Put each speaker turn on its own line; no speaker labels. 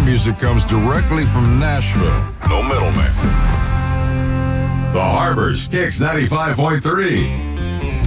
music comes directly from Nashville. No middleman.
The Harbor's Kicks 95.3.